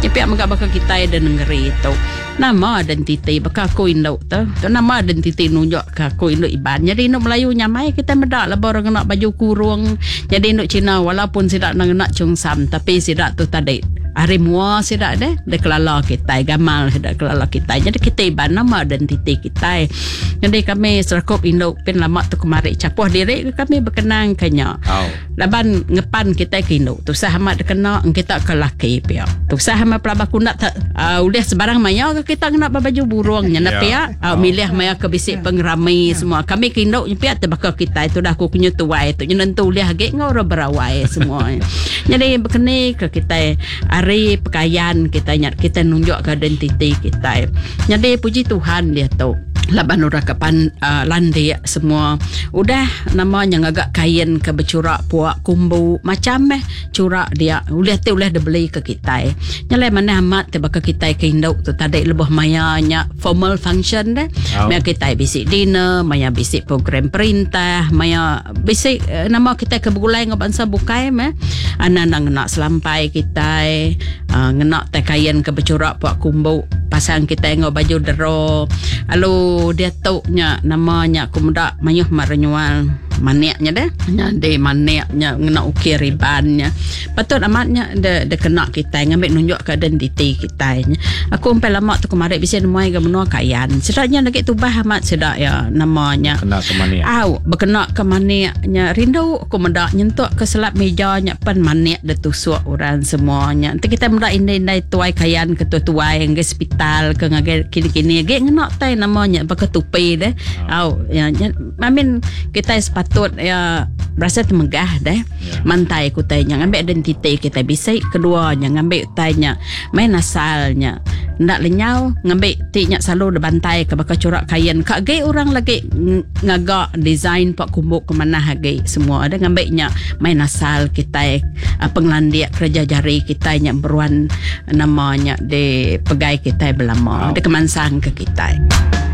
Nyepiak magabaka kita dan ngeri tu. Nama identiti baka ko induk tu. Tu nama identiti nunjuk ka ko induk iban. Jadi induk Melayu nyamai kita medak lah orang nak baju kurung. Jadi induk Cina walaupun sidak nak cungsam tapi sidak tu tadi. Hari mua sidak deh kelala kita gamal sidak kelala kita. Jadi kita iban nama identiti kita. Jadi kami serakop induk pin lama tu kemari capuh diri kami berkenang kanya. Laban ngepan kita ke induk. Tu sahamat kena kita ke laki pia. Tu sahamat pelabaku nak uliah sebarang maya kita kena baju burung nya pia. Milih maya ke bisik pengeramai semua. Kami ke induk pia tebaka kita itu dah aku kunyu tuai tu nentu uliah ge ngau berawai semua. Jadi berkeni ke kita hari pakaian kita nunjuk ke identiti kita. Jadi puji Tuhan dia tu. Laban ura kapan landi semua udah namanya ngagak kain ke bercurak puak kumbu macam curak dia udah dah beli ke kita nyalai mana amat tiba ke kita ke induk tu tadi lebih mayanya formal function deh maya kita bisik dinner maya bisik program perintah maya bisik nama kita ke begulai ngabansa bukai anak nak selampai kita ngenak teh kain ke bercurak puak kumbu pasang kita ngau baju dero lalu dia tahu nya namanya kumda mayuh marenyual maniaknya deh nya de maniaknya ngena ukir ribannya patut amatnya de kena kita ngambil nunjuk ke identiti kita nya aku sampai lama tu kemarin bisa nemuai ke menua kayan sedaknya lagi tu bah amat sedak ya namanya kena ke maniak berkena ke maniaknya rindu aku mendak nyentuk ke selap mejanya pan maniak de tusuk orang semuanya nanti kita mendak indai tuai kayan ke tuai ke hospital ke ngage kini-kini ge ngena tai namanya pakai tupi deh ya amin kita patut ya berasa temegah deh mantai ku tanya ngambil identiti kita bisa keduanya ngambil tanya main asalnya ndak lenyau ngambil tiknya selalu de bantai ke bakal corak kain kak ge orang lagi ngagak design pak kumbuk ke mana hage semua ada ngambilnya main asal kita penglandiak kerja jari kita nya beruan namanya de pegai kita belama de kemansang ke kita